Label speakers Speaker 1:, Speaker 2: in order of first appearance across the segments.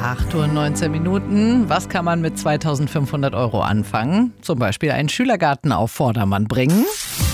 Speaker 1: 8:19 Uhr. Was kann man mit 2.500 € anfangen? Zum Beispiel einen Schülergarten auf Vordermann bringen.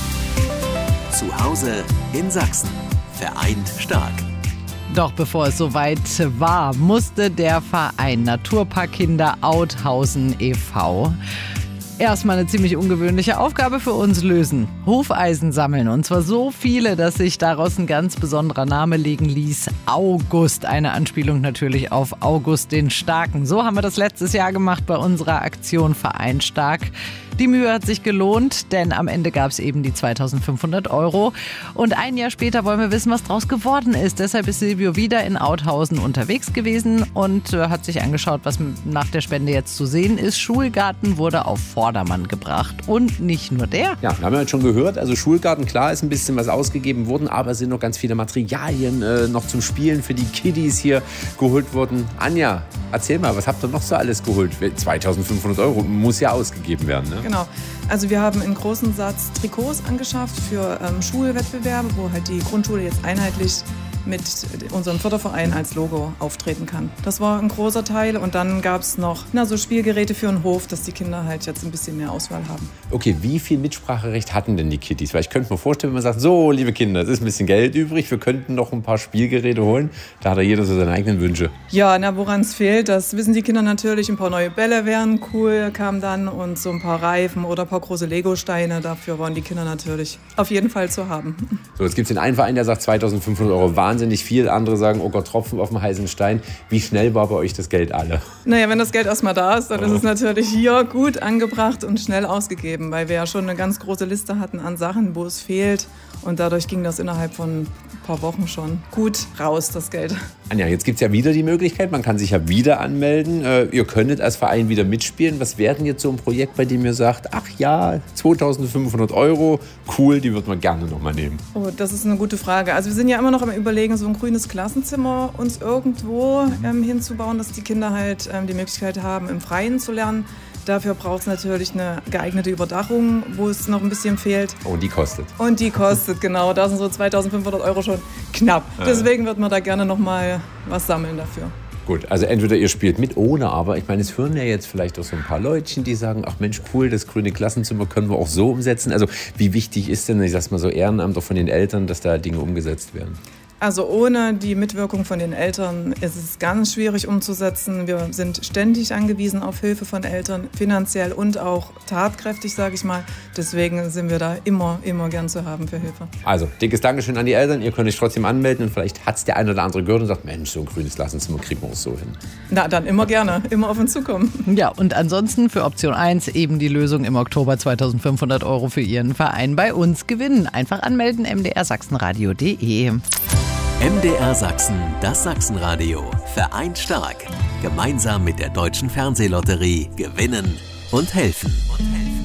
Speaker 2: Zu Hause in Sachsen. Vereint stark.
Speaker 1: Doch bevor es soweit war, musste der Verein Naturpark Kinder Authausen e.V. erstmal eine ziemlich ungewöhnliche Aufgabe für uns lösen. Hufeisen sammeln. Und zwar so viele, dass sich daraus ein ganz besonderer Name legen ließ. August. Eine Anspielung natürlich auf August den Starken. So haben wir das letztes Jahr gemacht bei unserer Aktion Vereint stark. Die Mühe hat sich gelohnt, denn am Ende gab es eben die 2.500 €. Und ein Jahr später wollen wir wissen, was draus geworden ist. Deshalb ist Silvio wieder in Authausen unterwegs gewesen und hat sich angeschaut, was nach der Spende jetzt zu sehen ist. Schulgarten wurde auf Vordermann gebracht. Und nicht nur der.
Speaker 3: Ja, wir haben ja schon gehört, also Schulgarten, klar, ist ein bisschen was ausgegeben worden, aber es sind noch ganz viele Materialien noch zum Spielen für die Kiddies hier geholt worden. Anja, erzähl mal, was habt ihr noch so alles geholt? 2.500 € muss ja ausgegeben werden, ne?
Speaker 4: Genau. Also wir haben einen großen Satz Trikots angeschafft für Schulwettbewerbe, wo halt die Grundschule jetzt einheitlich mit unserem Förderverein als Logo auftreten kann. Das war ein großer Teil und dann gab es noch so Spielgeräte für den Hof, dass die Kinder halt jetzt ein bisschen mehr Auswahl haben.
Speaker 3: Okay, wie viel Mitspracherecht hatten denn die Kiddies? Weil ich könnte mir vorstellen, wenn man sagt, so, liebe Kinder, es ist ein bisschen Geld übrig, wir könnten noch ein paar Spielgeräte holen. Da hat ja jeder so seine eigenen Wünsche.
Speaker 4: Ja, woran es fehlt, das wissen die Kinder natürlich. Ein paar neue Bälle wären cool, kam dann, und so ein paar Reifen oder ein paar große Legosteine. Dafür waren die Kinder natürlich auf jeden Fall zu haben.
Speaker 3: So, jetzt gibt es den einen Verein, der sagt 2.500 €, wahnsinnig viel. Andere sagen, oh Gott, Tropfen auf dem heißen Stein. Wie schnell war bei euch das Geld alle?
Speaker 4: Naja, wenn das Geld erstmal da ist, dann ist es natürlich hier gut angebracht und schnell ausgegeben, weil wir ja schon eine ganz große Liste hatten an Sachen, wo es fehlt. Und dadurch ging das innerhalb von ein paar Wochen schon gut raus, das Geld.
Speaker 3: Anja, jetzt gibt es ja wieder die Möglichkeit, man kann sich ja wieder anmelden. Ihr könntet als Verein wieder mitspielen. Was wäre denn jetzt so ein Projekt, bei dem ihr sagt, ach ja, 2.500 €, cool, die würde man gerne nochmal nehmen?
Speaker 4: Oh, das ist eine gute Frage. Also wir sind ja immer noch am Überlegen, so ein grünes Klassenzimmer uns irgendwo hinzubauen, dass die Kinder halt die Möglichkeit haben, im Freien zu lernen. Dafür braucht es natürlich eine geeignete Überdachung, wo es noch ein bisschen fehlt.
Speaker 3: Und die kostet.
Speaker 4: Und die kostet, genau. Da sind so 2.500 € schon knapp. Deswegen wird man da gerne noch mal was sammeln dafür.
Speaker 3: Gut, also entweder ihr spielt mit, ohne aber. Ich meine, es hören ja jetzt vielleicht auch so ein paar Leutchen, die sagen, ach Mensch, cool, das grüne Klassenzimmer können wir auch so umsetzen. Also wie wichtig ist denn, ich sag's mal so, Ehrenamt auch von den Eltern, dass da Dinge umgesetzt werden?
Speaker 4: Also ohne die Mitwirkung von den Eltern ist es ganz schwierig umzusetzen. Wir sind ständig angewiesen auf Hilfe von Eltern, finanziell und auch tatkräftig, sage ich mal. Deswegen sind wir da immer gern zu haben für Hilfe.
Speaker 3: Also, dickes Dankeschön an die Eltern. Ihr könnt euch trotzdem anmelden und vielleicht hat es der eine oder andere gehört und sagt, Mensch, so ein grünes Klassenzimmer kriegen wir auch so hin.
Speaker 4: Na, dann immer gerne, immer auf uns zukommen.
Speaker 1: Ja, und ansonsten für Option 1 eben die Lösung im Oktober 2.500 € für Ihren Verein bei uns gewinnen. Einfach anmelden, mdrsachsenradio.de.
Speaker 2: MDR Sachsen, das Sachsenradio. Vereint stark. Gemeinsam mit der Deutschen Fernsehlotterie gewinnen und helfen.